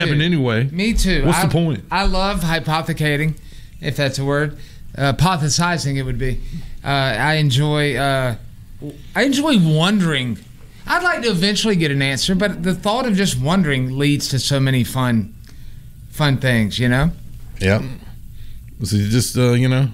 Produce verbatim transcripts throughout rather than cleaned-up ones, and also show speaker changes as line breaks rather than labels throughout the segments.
happened anyway.
Me too.
What's
I,
the point?
I love hypothecating, if that's a word. Uh, hypothesizing, it would be. Uh, I enjoy. Uh, I enjoy wondering. I'd like to eventually get an answer, but the thought of just wondering leads to so many fun, fun things. You know.
Yeah. So you just uh, you know,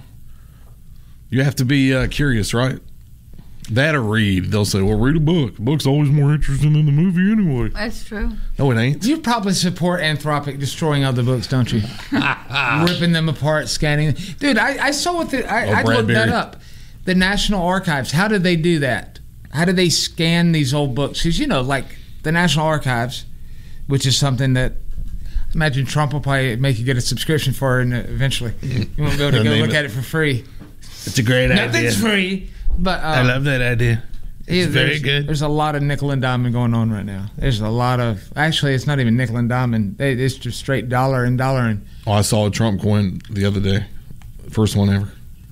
you have to be uh, curious, right? That or read. They'll say, well, read a book. A book's always more interesting than the movie anyway.
That's true.
No, it ain't.
You probably support Anthropic destroying other books, don't you? Ripping them apart, scanning. Dude, I, I saw what the. I,
Oh,
I looked
Bradbury.
that up. The National Archives. How did they do that? How do they scan these old books? Because, you know, like the National Archives, which is something that. Imagine Trump will probably make you get a subscription for it and eventually. You won't be able to go look
it.
at it for free.
It's a great idea.
Nothing's free. But, uh,
I love that idea.
Yeah,
It's very
there's,
good.
There's a lot of nickel and diamond going on right now. There's a lot of actually, it's not even nickel and diamond. They- It's just straight dollar and dollar and.
Oh, I saw a Trump coin the other day. First one ever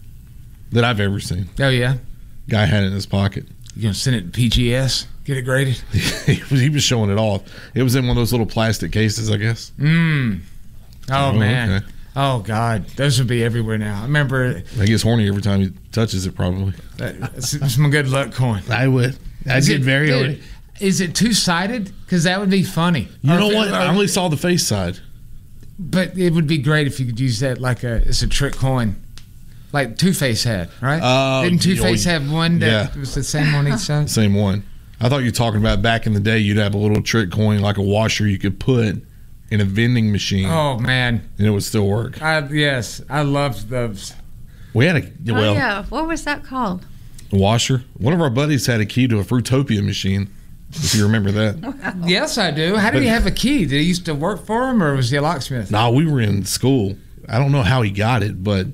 that I've ever seen.
Oh yeah,
Guy had it in his pocket.
you gonna send it to P G S? Get it graded?
he was he was showing it off. It was in one of those little plastic cases, I guess.
Mmm. Oh,
Oh,
man.
okay.
Oh God, those would be everywhere now. I remember
He gets horny every time he touches it. Probably.
that, that's, that's my good luck coin.
I would. I
Is
get
it-
very
dude,
horny.
Is it two sided? Because that would be funny.
You
Or
know
if it-
what? I
or-
only saw the face side.
But it would be great if you could use that like a it's a trick coin, like Two Face had, right?
Oh,
Didn't Two Face
oh,
have one that
yeah.
was the same on each side?
Same one. I thought you were talking about back in the day. You'd have a little trick coin, like a washer, you could put in a vending machine,
Oh man,
and it would still work.
I yes, I loved those.
We had a well
oh, yeah. What was that called?
a washer. One of our buddies had a key to a Fruitopia machine. If you remember that.
Yes, I do. How did
But-
he have a key? Did he used to work for him, or was he a locksmith?
Nah, we were in school. I don't know how he got it, but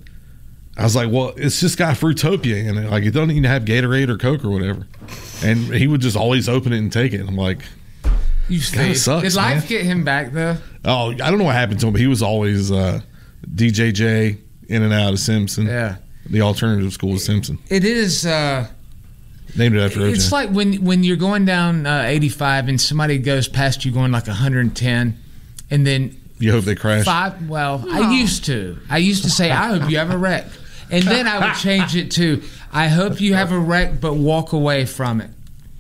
I was like, well, it's just got Fruitopia in it. Like, it doesn't even have Gatorade or Coke or whatever. And he would just always open it and take it. I'm like,
You
Kinda
see,
sucks,
did life
man.
get him back though?
oh, I don't know what happened to him, but he was always uh, D J J, in and out of Simpson.
Yeah,
The alternative school of Simpson.
it is. Uh,
Named it after O J.
it's like when when you're going down uh, eighty-five and somebody goes past you going like one hundred ten, and then
You hope they crash.
five. Well, I used to. I used to say, I hope you have a wreck, and then I would change it to, I hope you have a wreck, but walk away from it.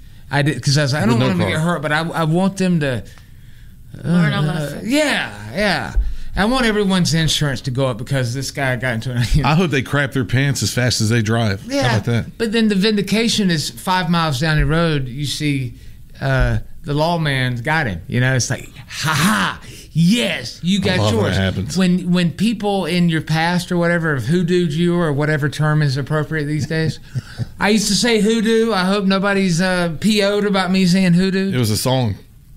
I did because I was like, I don't
With no
want them to
car.
get hurt, but I, I want them to.
Learn a
uh,
lesson.
Yeah, yeah. I want everyone's insurance to go up because this guy got into an. You know,
I hope they crap their pants as fast as they drive.
yeah,
How about that?
but then the vindication is five miles down the road. You see, uh, the lawman's got him. You know, it's like, ha ha, yes, you got
love when
yours.
that happens.
When when people in your past or whatever have hoodooed you or whatever term is appropriate these days. I used to say hoodoo. I hope nobody's uh, P O'd about me saying hoodoo.
It was a song.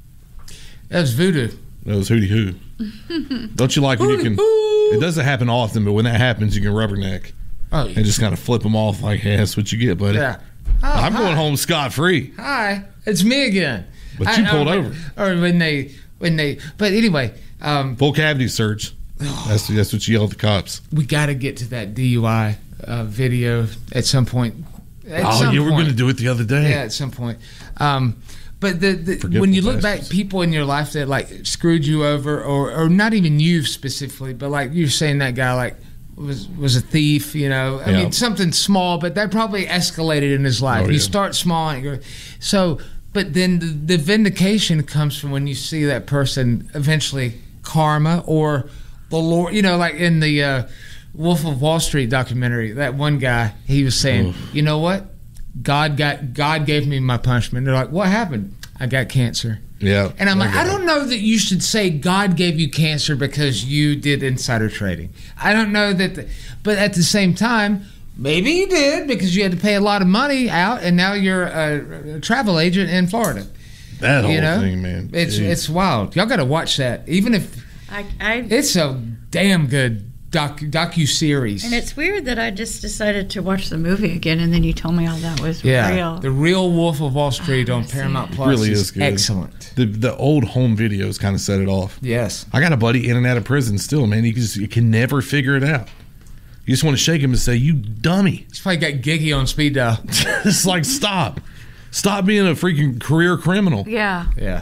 That was voodoo.
It was Hootie Hoo. Don't you like when you can? It doesn't happen often, but when that happens, you can rubberneck
Oh,
and just kind of flip them off like, hey, that's what you get, buddy.
yeah. Oh,
I'm
hi.
going home scot free.
Hi, it's me again.
But you
I-
pulled
or,
over.
Or when they when they. But anyway, um,
Full cavity search. That's that's what you yell at the cops.
we got to get to that D U I uh, video at some point. At
oh,
some
you were
point.
going to do it the other day.
Yeah, at some point. Um, but the, the
Forgetful
when you look
bastards.
back, people in your life that like screwed you over, or or not even you specifically, but like you're saying that guy like was was a thief. You know, I
Yeah.
mean something small, but that probably escalated in his life.
Oh,
You
yeah.
start small, and you go, so. But then the, the vindication comes from when you see that person eventually karma or the Lord. You know, like in the uh, Wolf of Wall Street documentary, that one guy he was saying, you know what? God got God gave me my punishment. They're like, what happened? I got cancer.
Yeah.
And I'm like,
Okay.
I don't know that you should say God gave you cancer because you did insider trading. I don't know that, the, but at the same time, maybe you did because you had to pay a lot of money out, and now you're a, a travel agent in Florida.
That whole
you know,
thing, man.
It's
Jeez.
it's wild. Y'all got to watch that. Even if
I, I
it's a damn good doc docu series.
and it's weird that I just decided to watch the movie again, and then you told me all that was
yeah,
real.
the real Wolf of Wall Street
Oh,
on
I see.
Paramount Plus
Really
is
is good.
excellent.
the the old home videos kind of set it off.
Yes.
I got a buddy in and out of prison still, man. You can just you can never figure it out. You just want to shake him and say, "You dummy!"
He's probably got Giggy on speed dial.
It's like stop, stop being a freaking career criminal.
Yeah.
Yeah.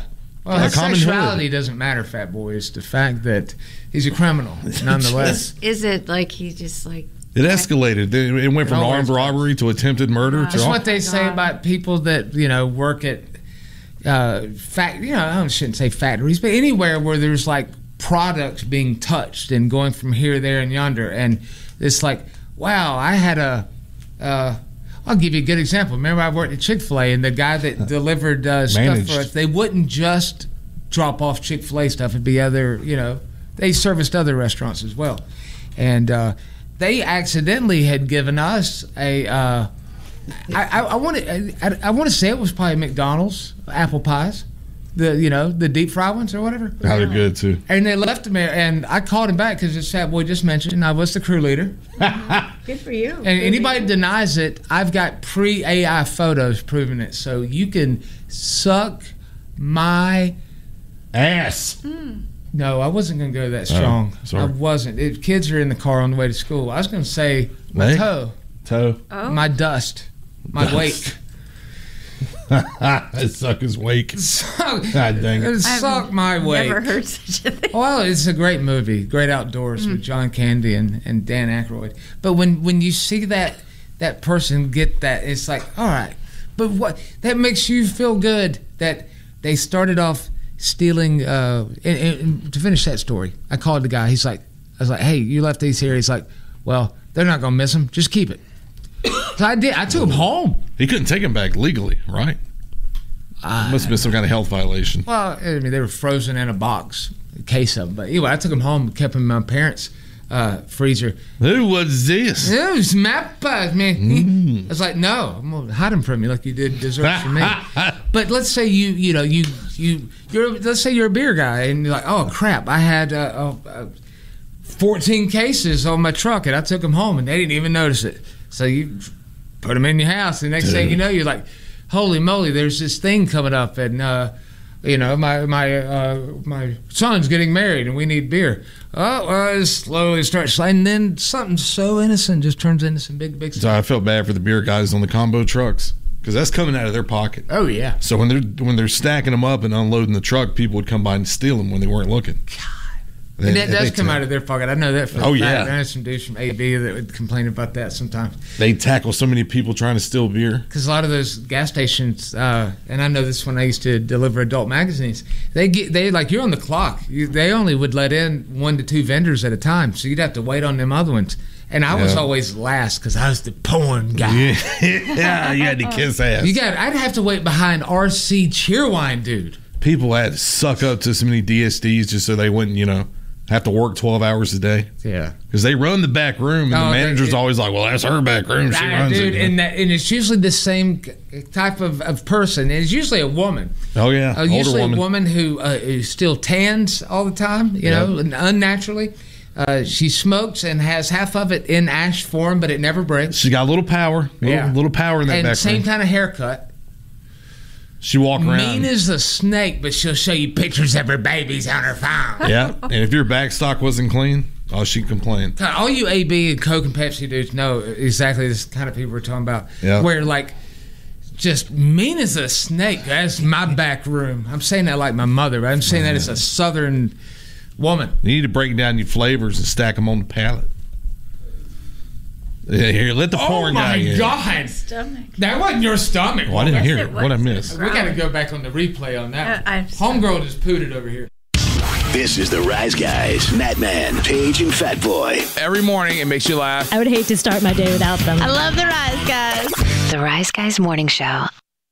Well,
A
his
common
sexuality
hood.
doesn't matter, Fat Boy. It's the fact that he's a criminal, nonetheless.
Is it like he just like
It escalated. It it went from
It always
armed
does.
robbery to attempted murder.
Wow.
To
That's
all-
what they say
God.
about people that you know work at uh, fact. You know, I shouldn't say factories, but anywhere where there's like products being touched and going from here, there, and yonder, and it's like, wow, I had a. Uh, I'll give you a good example. Remember, I worked at Chick-fil-A, and the guy that delivered uh, stuff
Managed.
for us, they wouldn't just drop off Chick-fil-A stuff. It'd be other, you know, they serviced other restaurants as well, and uh, they accidentally had given us a. Uh, I, I, I want to. I, I want to say it was probably McDonald's apple pies, the you know the deep fried ones or whatever.
How they're good too.
And they left them there, and I called him back because this fat boy just mentioned I was the crew leader.
good for you?
And anybody denies it, I've got pre-A I photos proving it. So you can suck my.
Ass.
No, I wasn't going to go that strong.
sorry.
I wasn't. If kids are in the car on the way to school, I was going to say my
Leg?
toe,
Toe.
Oh,
my dust, my
Dust.
wake.
Suck his wake.
Suck,
God dang it.
I've
suck my wake.
never heard such a thing.
Well, it's a great movie, Great Outdoors with John Candy and, and Dan Aykroyd. But when, when you see that that person get that, it's like, all right. But what that makes you feel good that they started off stealing. Uh, and, and to finish that story, I called the guy. He's like, I was like, hey, you left these here. He's like, well, they're not gonna miss them. Just keep it. So I did. I took him home.
He couldn't take him back legally, right? Must have been some kind of health violation.
Well, I mean, they were frozen in a box, a case of them. But anyway, I took them home, kept them in my parents' uh, freezer.
Who was this?
It was map pies, man. I was like, no, I'm gonna hide them from you like you did desserts for me. But let's say you, you know, you, you, you're, let's say you're a beer guy, and you're like, oh crap, I had uh, uh, uh, fourteen cases on my truck, and I took them home, and they didn't even notice it. So you put them in your house, and the next thing you know, you're like, holy moly, there's this thing coming up, and uh, you know, my my uh, my son's getting married, and we need beer. Oh, well, it slowly starts, and then something so innocent just turns into some big, big
So
stuff.
I felt bad for the beer guys on the combo trucks because that's coming out of their pocket.
Oh yeah.
So when they're when they're stacking them up and unloading the truck, people would come by and steal them when they weren't looking. God,
And that does come out of their pocket. I know that for a
Oh,
fact.
yeah.
I know some dudes from A B that would complain about that sometimes.
They tackle so many people trying to steal beer.
Because a lot of those gas stations, uh, and I know this when I used to deliver adult magazines, they get they like you're on the clock. You, they only would let in one to two vendors at a time, so you'd have to wait on them other ones. And I was
Yeah.
always last because I was the porn guy.
Yeah, yeah, you had to kiss ass.
You got, I'd have to wait behind R C Cheerwine, dude.
People had to suck up to so many D S Ds just so they wouldn't, you know, have to work twelve hours a day.
Yeah.
Because they run the back room, and
Oh,
the
they-
manager's
it-
always like, well, that's her back room. She
Ah,
runs
dude,
it.
and that, and it's usually the same type of, of person. And it's usually a woman.
Oh, yeah.
Uh,
Older
usually
woman.
a woman who, uh, who still tans all the time, you know,
Yeah.
unnaturally. Uh, she smokes and has half of it in ash form, but it never breaks.
She's got a little power. Little,
Yeah.
little power in that
And
back
same
room.
kind of haircut.
She walk around.
Mean as a snake, but she'll show you pictures of her babies on her phone.
Yeah. And if your back stock wasn't clean, oh, she'd complain.
God, all you A B and Coke and Pepsi dudes know exactly this kind of people we're talking about.
Yeah.
Where, like, just mean as a snake. That's my back room. I'm saying that like my mother, but I'm saying that as a southern woman.
You need to break down your flavors and stack them on the pallet. Yeah, here, let the
Oh
porn guy
my
in.
God.
Stomach.
That wasn't your stomach.
Well, I didn't
Yes,
hear
it
it. What I
was.
missed?
We got to go back on the replay on that.
Uh,
one.
I'm
Homegirl just pooted over here.
This is the Rise Guys, Madman, Paige, and Fat Boy.
Every morning it makes you laugh.
I would hate to start my day without them.
I love the Rise Guys.
The Rise Guys Morning Show.